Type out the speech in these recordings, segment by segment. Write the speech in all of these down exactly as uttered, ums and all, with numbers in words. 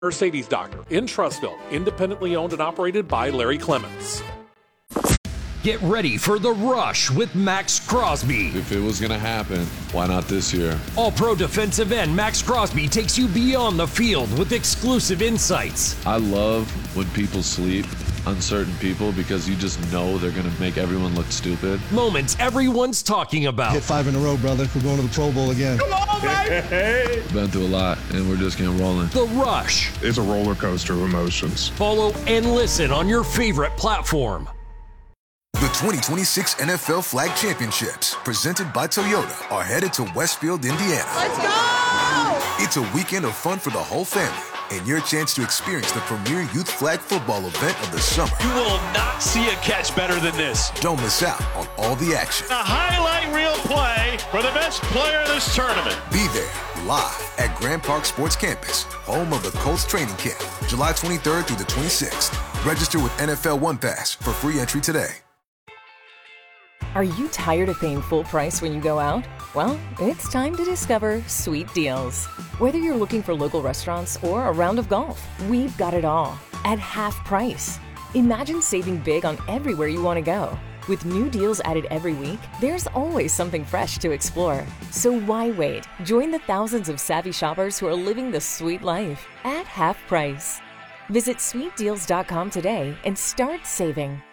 Mercedes Doctor in Trussville, independently owned and operated by Larry Clements. Get ready for The Rush with Max Crosby. If it was going to happen, why not this year? All-pro defensive end Max Crosby takes you beyond the field with exclusive insights. I love when people sleep, uncertain people, because you just know they're going to make everyone look stupid. Moments everyone's talking about. Hit five in a row, brother. We're going to the Pro Bowl again. Come on, baby! Been through a lot, and we're just getting rolling. The Rush. It's a roller coaster of emotions. Follow and listen on your favorite platform. The twenty twenty-six N F L Flag Championships, presented by Toyota, are headed to Westfield, Indiana. Let's go! It's a weekend of fun for the whole family, and your chance to experience the premier youth flag football event of the summer. You will not see a catch better than this. Don't miss out on all the action. A highlight reel play for the best player of this tournament. Be there, live at Grand Park Sports Campus, home of the Colts training camp, July twenty-third through the twenty-sixth. Register with N F L One Pass for free entry today. Are you tired of paying full price when you go out? Well, it's time to discover Sweet Deals. Whether you're looking for local restaurants or a round of golf, we've got it all at half price. Imagine saving big on everywhere you want to go. With new deals added every week, there's always something fresh to explore. So why wait? Join the thousands of savvy shoppers who are living the sweet life at half price. Visit sweet deals dot com today and start saving.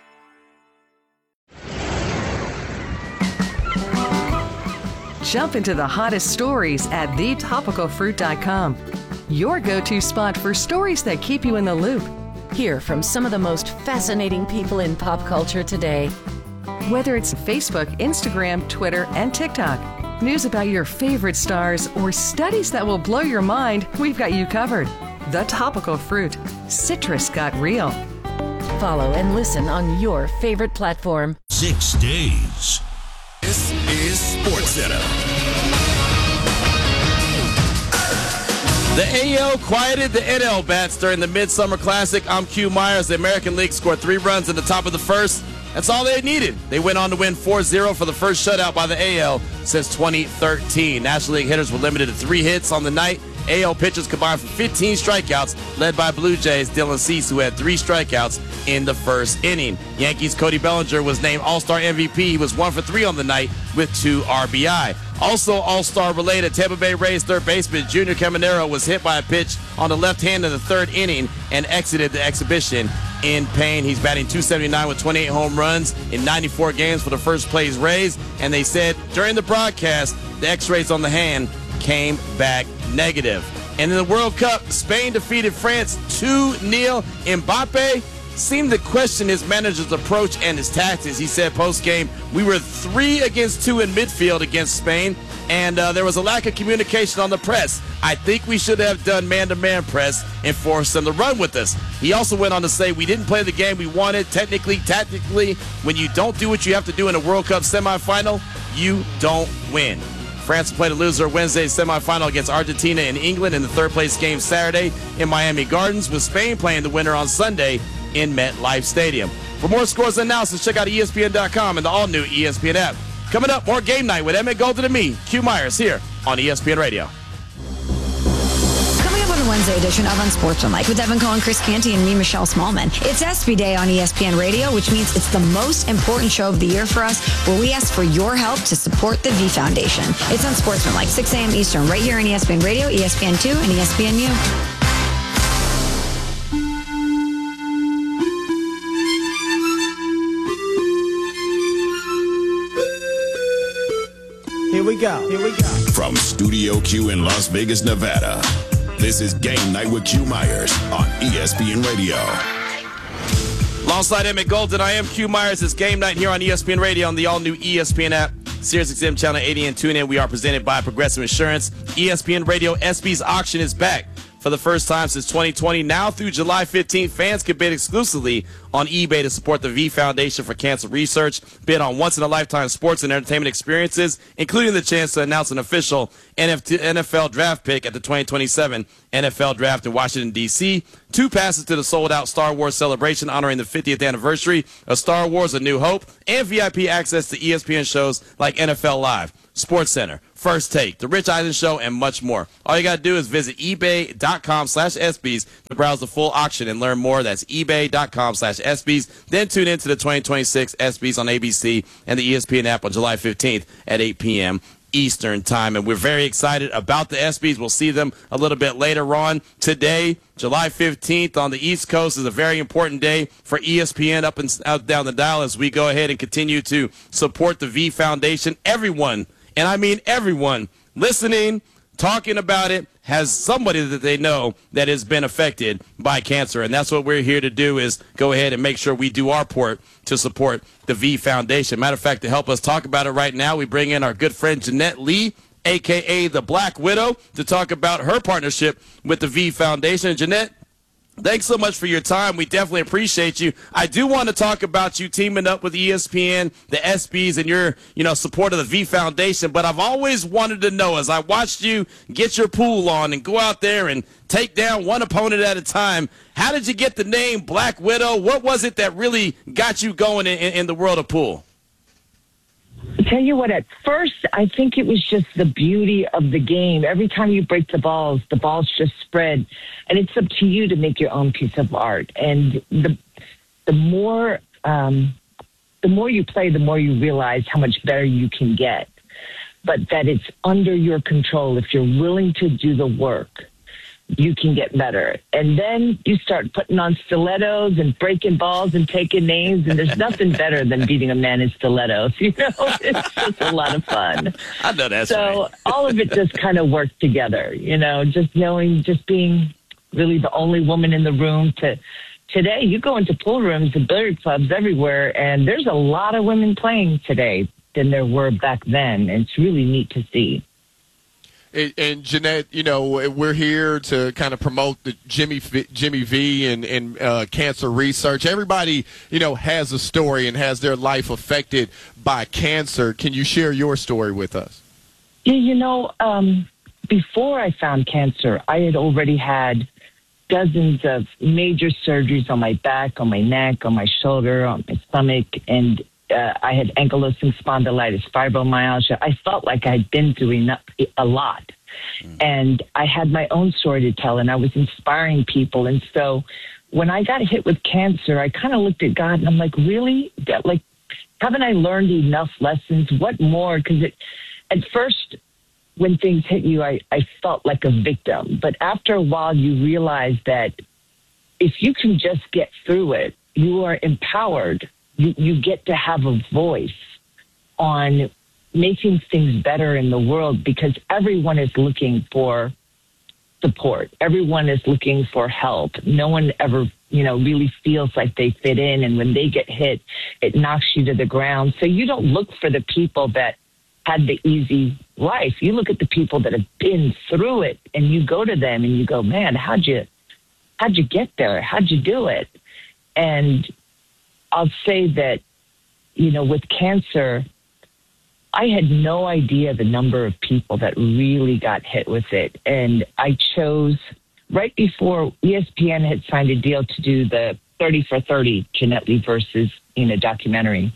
Jump into the hottest stories at the topical fruit dot com. Your go-to spot for stories that keep you in the loop. Hear from some of the most fascinating people in pop culture today. Whether it's Facebook, Instagram, Twitter, and TikTok, news about your favorite stars, or studies that will blow your mind, we've got you covered. The Topical Fruit. Citrus got real. Follow and listen on your favorite platform. Six days. This is SportsCenter. The A L quieted the N L bats during the Midsummer Classic. I'm Q Myers. The American League scored three runs in the top of the first. That's all they needed. They went on to win four zero for the first shutout by the A L since twenty thirteen. National League hitters were limited to three hits on the night. A L pitchers combined for fifteen strikeouts, led by Blue Jays' Dylan Cease, who had three strikeouts in the first inning. Yankees' Cody Bellinger was named All-Star M V P. He was one for three on the night with two R B I. Also All-Star related, Tampa Bay Rays third baseman Junior Caminero was hit by a pitch on the left hand in the third inning and exited the exhibition in pain. He's batting two seventy-nine with twenty-eight home runs in ninety-four games for the first place Rays, and they said during the broadcast the x-rays on the hand came back negative. And in the World Cup, Spain defeated France two nil. Mbappe seemed to question his manager's approach and his tactics. He said post-game, we were three against two in midfield against Spain, and uh, there was a lack of communication on the press. I think we should have done man-to-man press and forced them to run with us. He also went on to say, we didn't play the game we wanted technically, tactically. When you don't do what you have to do in a World Cup semifinal, you don't win. France played a loser Wednesday's semifinal against Argentina in England in the third-place game Saturday in Miami Gardens, with Spain playing the winner on Sunday in MetLife Stadium. For more scores and analysis, check out E S P N dot com and the all-new E S P N app. Coming up, more Game Night with Emmett Golden and me, Q Myers, here on E S P N Radio. Coming up on the Wednesday edition of Unsportsmanlike with Evan Cohen, Chris Canty, and me, Michelle Smallman. It's S B Day on E S P N Radio, which means it's the most important show of the year for us, where we ask for your help to support the V Foundation. It's Unsportsmanlike, six a.m. Eastern, right here on E S P N Radio, E S P N two, and E S P N U. Here we go. Here we go. From Studio Q in Las Vegas, Nevada, this is Game Night with Q Myers on E S P N Radio. Alongside Emmett Golden, I am Q Myers. It's Game Night here on E S P N Radio on the all-new E S P N app, Sirius X M Channel eighty, and tune in. We are presented by Progressive Insurance. E S P N Radio ESPYs auction is back. For the first time since twenty twenty, now through July fifteenth, fans can bid exclusively on eBay to support the V Foundation for Cancer Research, bid on once-in-a-lifetime sports and entertainment experiences, including the chance to announce an official N F L draft pick at the twenty twenty-seven N F L Draft in Washington, D C, two passes to the sold-out Star Wars celebration honoring the fiftieth anniversary of Star Wars: A New Hope, and V I P access to E S P N shows like N F L Live, SportsCenter, First Take, The Rich Eisen Show, and much more. All you got to do is visit ebay.com slash SBs to browse the full auction and learn more. That's ebay.com slash SBs. Then tune in to the twenty twenty-six ESPYs on A B C and the E S P N app on July fifteenth at eight p.m. Eastern Time. And we're very excited about the ESPYs. We'll see them a little bit later on today. July fifteenth on the East Coast is a very important day for E S P N up and out down the dial as we go ahead and continue to support the V Foundation. Everyone, and I mean everyone, listening, talking about it, has somebody that they know that has been affected by cancer. And that's what we're here to do, is go ahead and make sure we do our part to support the V Foundation. Matter of fact, to help us talk about it right now, we bring in our good friend Jeanette Lee, a k a the Black Widow, to talk about her partnership with the V Foundation. Jeanette, thanks so much for your time. We definitely appreciate you. I do want to talk about you teaming up with E S P N, the ESPYs, and your, you know, support of the V Foundation. But I've always wanted to know, as I watched you get your pool on and go out there and take down one opponent at a time, how did you get the name Black Widow? What was it that really got you going in, in, in the world of pool? I'll tell you what, at first, I think it was just the beauty of the game. Every time you break the balls, the balls just spread. And it's up to you to make your own piece of art. And the the more um, the more you play, the more you realize how much better you can get. But that it's under your control. If you're willing to do the work, you can get better. And then you start putting on stilettos and breaking balls and taking names, and there's nothing better than beating a man in stilettos. You know, it's just a lot of fun. I know that's so right. all of it just kind of worked together, you know, just knowing, just being really the only woman in the room. To today, you go into pool rooms and billiard clubs everywhere, and there's a lot of women playing today than there were back then. And it's really neat to see. And, and Jeanette, you know, we're here to kind of promote the Jimmy v, Jimmy V and, and uh, cancer research. Everybody, you know, has a story and has their life affected by cancer. Can you share your story with us? Yeah, you know, um, before I found cancer, I had already had dozens of major surgeries on my back, on my neck, on my shoulder, on my stomach, and Uh, I had ankylosing spondylitis, fibromyalgia. I felt like I'd been through enough, a lot. Mm. And I had my own story to tell, and I was inspiring people. And so when I got hit with cancer, I kind of looked at God, and I'm like, really? That, like, haven't I learned enough lessons? What more? Because at first, when things hit you, I, I felt like a victim. But after a while, you realize that if you can just get through it, you are empowered. You, you get to have a voice on making things better in the world, because everyone is looking for support. Everyone is looking for help. No one ever, you know, really feels like they fit in. And when they get hit, it knocks you to the ground. So you don't look for the people that had the easy life. You look at the people that have been through it, and you go to them and you go, man, how'd you, how'd you get there? How'd you do it? And I'll say that, you know, with cancer, I had no idea the number of people that really got hit with it. And I chose, right before E S P N had signed a deal to do the thirty for thirty Jeanette Lee versus, you know, documentary,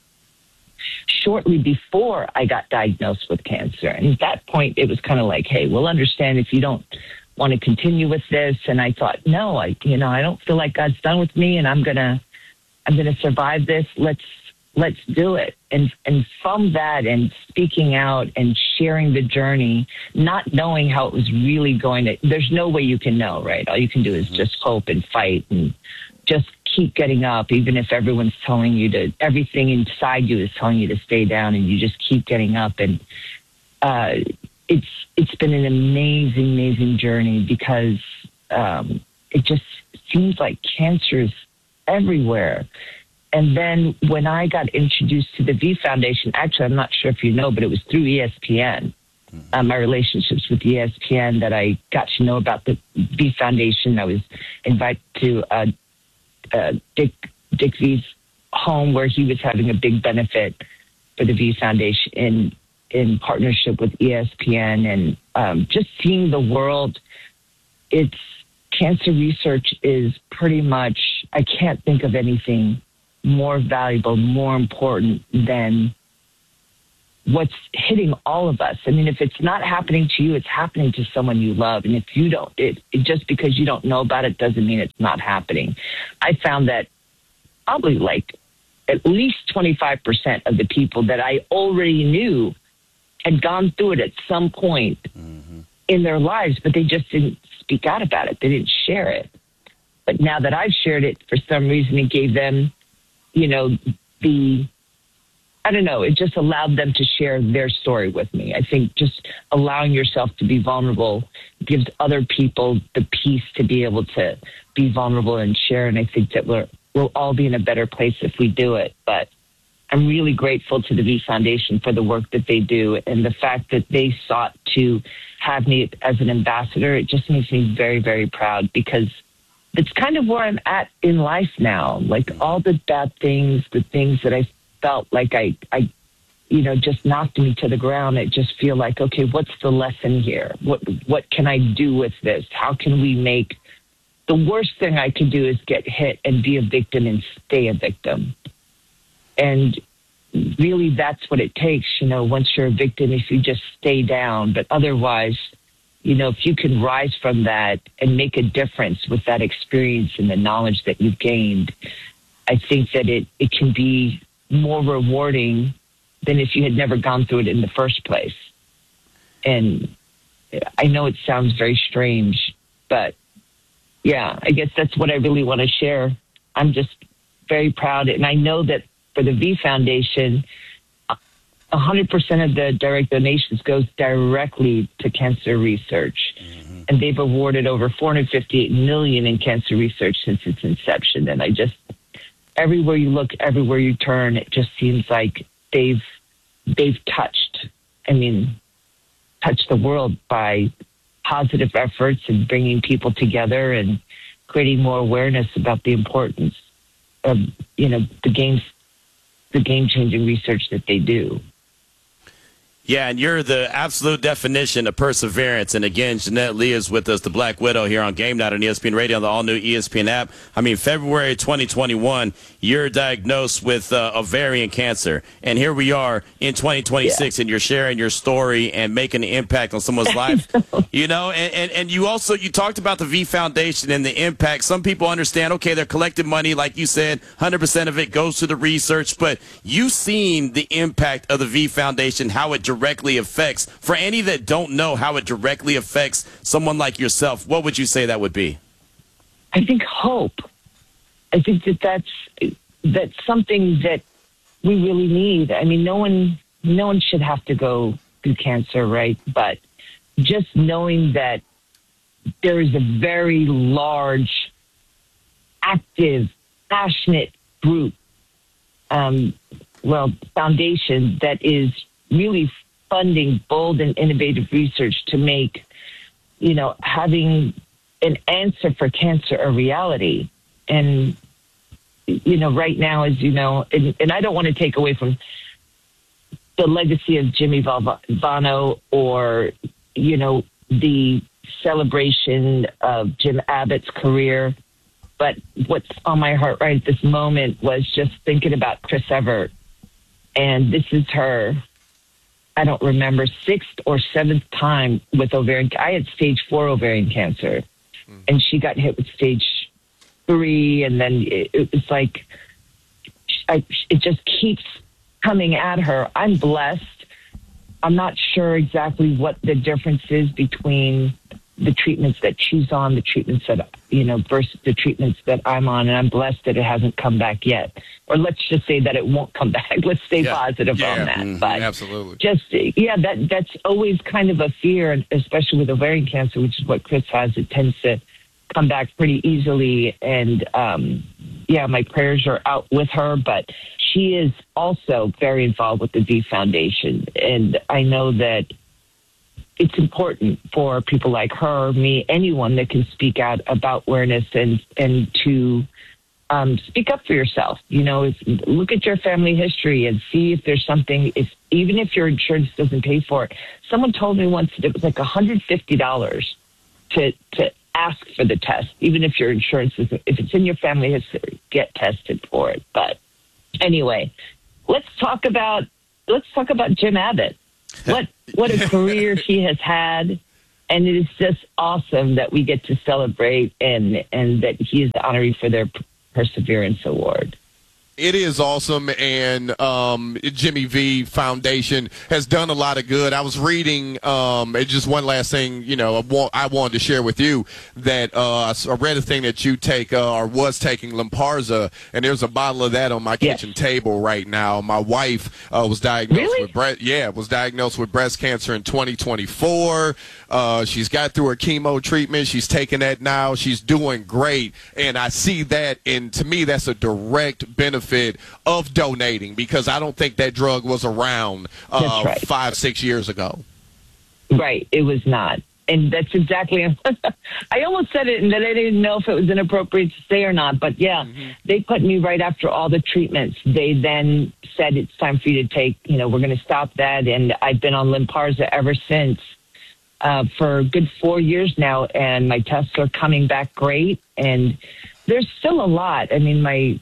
shortly before I got diagnosed with cancer. And at that point, it was kind of like, hey, we'll understand if you don't want to continue with this. And I thought, no, I, you know, I don't feel like God's done with me, and I'm going to, I'm going to survive this. Let's let's do it. And and from that, and speaking out and sharing the journey, not knowing how it was really going to, there's no way you can know, right? All you can do is just hope and fight and just keep getting up, even if everyone's telling you to, everything inside you is telling you to stay down, and you just keep getting up. And uh, it's it's been an amazing, amazing journey, because um, it just seems like cancer is everywhere. And then when I got introduced to the V Foundation, actually, I'm not sure if you know, but it was through E S P N, mm-hmm. uh, my relationships with E S P N, that I got to know about the V Foundation. I was invited to uh, uh, Dick, Dick V's home, where he was having a big benefit for the V Foundation in, in partnership with E S P N. And um, just seeing the world, it's, cancer research is pretty much, I can't think of anything more valuable, more important than what's hitting all of us. I mean, if it's not happening to you, it's happening to someone you love. And if you don't, it, it just because you don't know about it doesn't mean it's not happening. I found that probably like at least twenty-five percent of the people that I already knew had gone through it at some point mm-hmm. in their lives, but they just didn't speak out about it. They didn't share it. But now that I've shared it, for some reason, it gave them, you know, the, I don't know, it just allowed them to share their story with me. I think just allowing yourself to be vulnerable gives other people the peace to be able to be vulnerable and share. And I think that we're, we'll all be in a better place if we do it. But I'm really grateful to the V Foundation for the work that they do, and the fact that they sought to have me as an ambassador. It just makes me very, very proud, because it's kind of where I'm at in life now. Like all the bad things, the things that I felt like I, I, you know, just knocked me to the ground. I just feel like, okay, what's the lesson here? What, what can I do with this? How can we make, the worst thing I can do is get hit and be a victim and stay a victim. And really that's what it takes. You know, once you're a victim, if you just stay down, but otherwise, you know, if you can rise from that and make a difference with that experience and the knowledge that you've gained, I think that it, it can be more rewarding than if you had never gone through it in the first place. And I know it sounds very strange, but yeah, I guess that's what I really want to share. I'm just very proud. And I know that for the V Foundation, one hundred percent of the direct donations goes directly to cancer research. Mm-hmm. And they've awarded over four hundred fifty-eight million dollars in cancer research since its inception. And I just, everywhere you look, everywhere you turn, it just seems like they've, they've touched, I mean, touched the world by positive efforts and bringing people together and creating more awareness about the importance of, you know, the games, the game-changing research that they do. Yeah, and you're the absolute definition of perseverance. And again, Jeanette Lee is with us, the Black Widow, here on Game Night on E S P N Radio, on the all-new E S P N app. I mean, February twenty twenty-one, you're diagnosed with uh, ovarian cancer. And here we are in twenty twenty-six, yeah. and you're sharing your story and making an impact on someone's life. know. You know, and, and, and you also, you talked about the V Foundation and the impact. Some people understand, okay, they're collecting money, like you said, one hundred percent of it goes to the research. But you've seen the impact of the V Foundation, how it directly affects, for any that don't know how it directly affects someone like yourself, what would you say that would be? I think hope. I think that that's, that's something that we really need. I mean, no one, no one should have to go through cancer, right? But just knowing that there is a very large, active, passionate group, um, well, foundation that is really funding bold and innovative research to make, you know, having an answer for cancer a reality. And, you know, right now, as you know, and, and I don't want to take away from the legacy of Jimmy Valvano or, you know, the celebration of Jim Abbott's career. But what's on my heart right at this moment was just thinking about Chris Evert. And this is her, I don't remember, sixth or seventh time with ovarian. I had stage four ovarian cancer, mm. and she got hit with stage three, and then it, it was like, I, it just keeps coming at her. I'm blessed. I'm not sure exactly what the difference is between the treatments that she's on, the treatments that, you know, versus the treatments that I'm on, and I'm blessed that it hasn't come back yet. Or let's just say that it won't come back. Let's stay yeah. positive yeah. on that. Mm-hmm. But absolutely. Just, yeah, that that's always kind of a fear, especially with ovarian cancer, which is what Chris has. It tends to come back pretty easily. And, um, yeah, my prayers are out with her, but she is also very involved with the V Foundation. And I know that it's important for people like her, me, anyone that can speak out about awareness and, and to um, speak up for yourself. You know, if, look at your family history and see if there's something, if even if your insurance doesn't pay for it. Someone told me once that it was like one hundred fifty dollars to, to ask for the test, even if your insurance isn't, if it's in your family history, get tested for it. But anyway, let's talk about let's talk about Jim Abbott. What what a career he has had. And it is just awesome that we get to celebrate and, and that he is the honoree for their Perseverance Award. It is awesome, and um, Jimmy V Foundation has done a lot of good. I was reading, um, and just one last thing, you know, I, want, I wanted to share with you that uh, I read a thing that you take uh, or was taking Lynparza, and there's a bottle of that on my kitchen yes. table right now. My wife uh, was diagnosed really? with breast, yeah, was diagnosed with breast cancer in twenty twenty-four. Uh, she's got through her chemo treatment. She's taking that now. She's doing great, and I see that, and to me, that's a direct benefit of donating, because I don't think that drug was around uh, right. five, six years ago. Right, it was not. And that's exactly, I almost said it and then I didn't know if it was inappropriate to say or not, but yeah, mm-hmm. they put me right after all the treatments. They then said, it's time for you to take, you know, we're going to stop that. And I've been on Lynparza ever since uh, for a good four years now, and my tests are coming back great. And there's still a lot. I mean, my,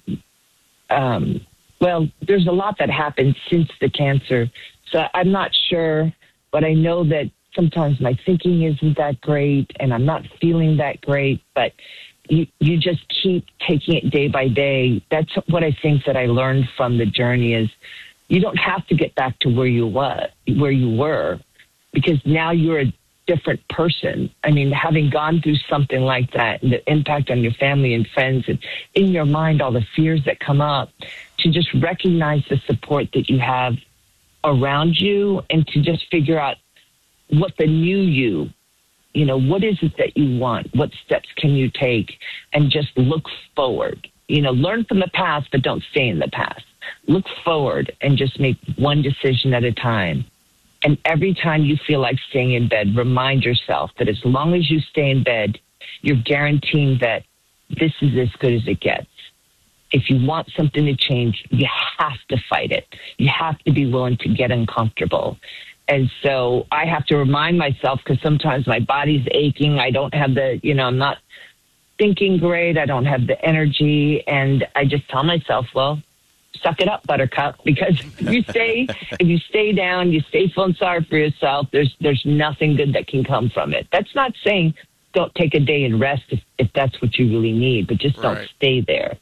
um, well, there's a lot that happened since the cancer. So I'm not sure, but I know that sometimes my thinking isn't that great and I'm not feeling that great, but you, you just keep taking it day by day. That's what I think that I learned from the journey is you don't have to get back to where you were, where you were, because now you're a different person. I mean, having gone through something like that and the impact on your family and friends and in your mind, all the fears that come up, to just recognize the support that you have around you and to just figure out what the new you, you know, what is it that you want? What steps can you take? And just look forward. You know, learn from the past, but don't stay in the past. Look forward and just make one decision at a time. And every time you feel like staying in bed, remind yourself that as long as you stay in bed, you're guaranteeing that this is as good as it gets. If you want something to change, you have to fight it. You have to be willing to get uncomfortable. And so I have to remind myself, because sometimes my body's aching. I don't have the, you know, I'm not thinking great. I don't have the energy. And I just tell myself, well, suck it up, buttercup, because if you stay, if you stay down, you stay feeling sorry for yourself, there's, there's nothing good that can come from it. That's not saying don't take a day and rest if, if that's what you really need, but just don't right. stay there.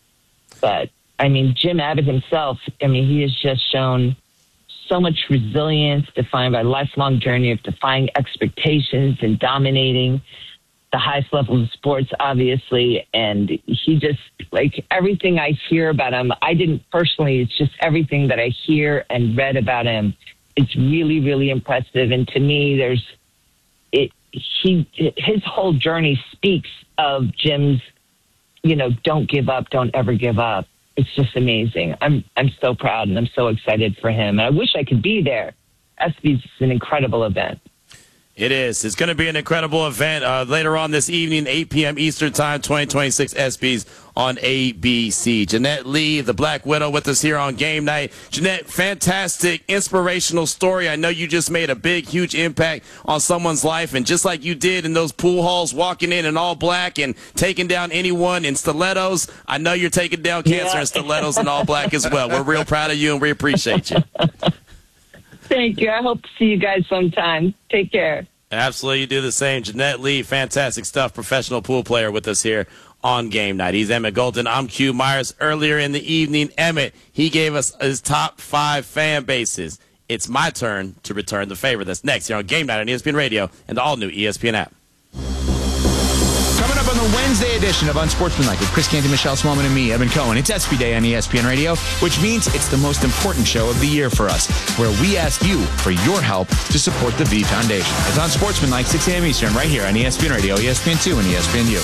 But I mean, Jim Abbott himself, I mean, he has just shown so much resilience, defined by a lifelong journey of defying expectations and dominating the highest level of sports, obviously. And he just, like, everything I hear about him, I didn't personally, it's just everything that I hear and read about him. It's really, really impressive. And to me, there's, it, he, his whole journey speaks of Jim's, you know, don't give up, don't ever give up. It's just amazing. I'm I'm so proud and I'm so excited for him. And I wish I could be there. ESPY's an incredible event. It is. It's going to be an incredible event uh, later on this evening, eight p.m. Eastern Time, twenty twenty-six ESPYs on A B C. Jeanette Lee, the Black Widow, with us here on Game Night. Jeanette, fantastic, inspirational story. I know you just made a big, huge impact on someone's life, and just like you did in those pool halls, walking in in all black and taking down anyone in stilettos, I know you're taking down cancer yeah. in stilettos in all black as well. We're real proud of you, and we appreciate you. Thank you. I hope to see you guys sometime. Take care. Absolutely. You do the same. Jeanette Lee, fantastic stuff, professional pool player with us here on Game Night. He's Emmett Golden. I'm Q Myers. Earlier in the evening, Emmett, he gave us his top five fan bases. It's my turn to return the favor. That's next here on Game Night on E S P N Radio and the all-new E S P N app. Coming up on the Wednesday edition of Unsportsmanlike with Chris Canty, Michelle Smallman, and me, Evan Cohen. It's ESPY Day on E S P N Radio, which means it's the most important show of the year for us, where we ask you for your help to support the V Foundation. It's Unsportsmanlike, six a.m. Eastern, right here on E S P N Radio, E S P N two, and E S P N U.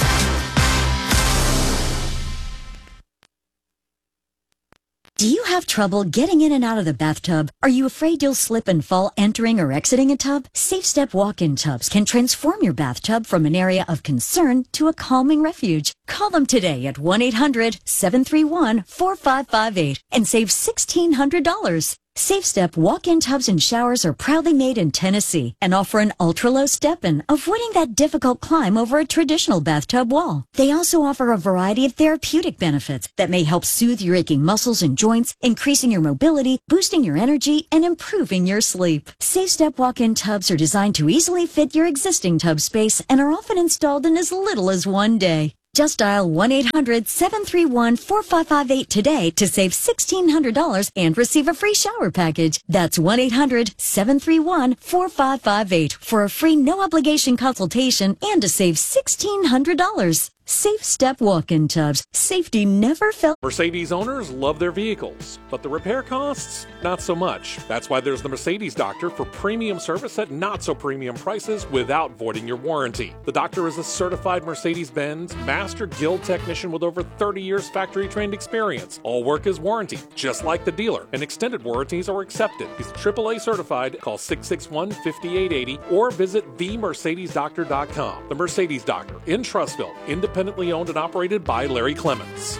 Do you have trouble getting in and out of the bathtub? Are you afraid you'll slip and fall entering or exiting a tub? Safe Step walk-in tubs can transform your bathtub from an area of concern to a calming refuge. Call them today at one eight hundred seven three one four five five eight and save sixteen hundred dollars. SafeStep walk-in tubs and showers are proudly made in Tennessee and offer an ultra-low step-in, avoiding that difficult climb over a traditional bathtub wall. They also offer a variety of therapeutic benefits that may help soothe your aching muscles and joints, increasing your mobility, boosting your energy, and improving your sleep. SafeStep walk-in tubs are designed to easily fit your existing tub space and are often installed in as little as one day. Just dial one eight hundred seven three one four five five eight today to save sixteen hundred dollars and receive a free shower package. That's one eight hundred seven three one four five five eight for a free no-obligation consultation and to save sixteen hundred dollars. SafeStep walk-in tubs. Safety never felt. Mercedes owners love their vehicles, but the repair costs, not so much. That's why there's the Mercedes Doctor for premium service at not so premium prices without voiding your warranty. The Doctor is a certified Mercedes-Benz Master Guild technician with over thirty years factory-trained experience. All work is warranted, just like the dealer, and extended warranties are accepted. He's triple A certified. Call six six one, five eight eight zero or visit the mercedes doctor dot com. The Mercedes Doctor in Trussville, independently owned and operated by Larry Clements.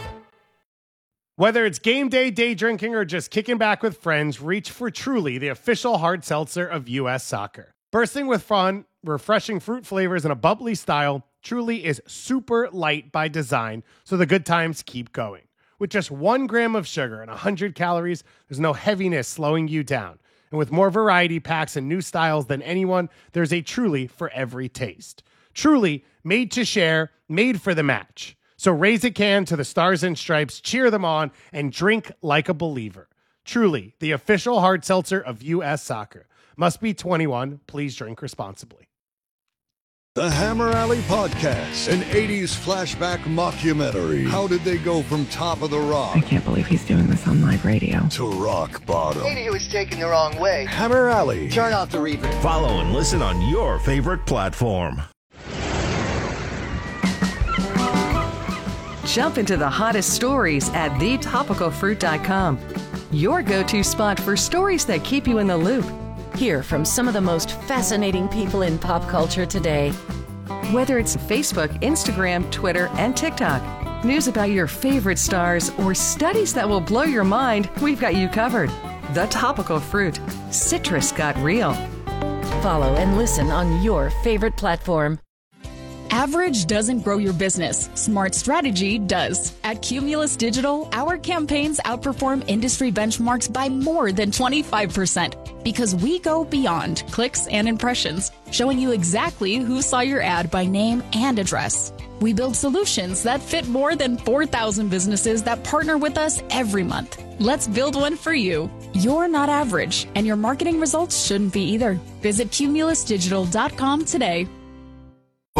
Whether it's game day, day drinking, or just kicking back with friends, reach for Truly, the official hard seltzer of U S Soccer. Bursting with fun, refreshing fruit flavors, and a bubbly style, Truly is super light by design, so the good times keep going. With just one gram of sugar and one hundred calories, there's no heaviness slowing you down. And with more variety packs and new styles than anyone, there's a Truly for every taste. Truly, made to share, made for the match. So raise a can to the Stars and Stripes, cheer them on, and drink like a believer. Truly, the official hard seltzer of U S Soccer. Must be twenty-one. Please drink responsibly. The Hammer Alley Podcast, an eighties flashback mockumentary. How did they go from top of the rock? I can't believe he's doing this on live radio. To rock bottom. Maybe he was taken the wrong way. Hammer Alley. Turn off the reverb. Follow and listen on your favorite platform. Jump into the hottest stories at the topical fruit dot com. Your go-to spot for stories that keep you in the loop. Hear from some of the most fascinating people in pop culture today. Whether it's Facebook, Instagram, Twitter, and TikTok, news about your favorite stars, or studies that will blow your mind, we've got you covered. The Topical Fruit. Citrus got real. Follow and listen on your favorite platform. Average doesn't grow your business. Smart strategy does. At Cumulus Digital, our campaigns outperform industry benchmarks by more than twenty-five percent because we go beyond clicks and impressions, showing you exactly who saw your ad by name and address. We build solutions that fit more than four thousand businesses that partner with us every month. Let's build one for you. You're not average, and your marketing results shouldn't be either. Visit cumulus digital dot com today.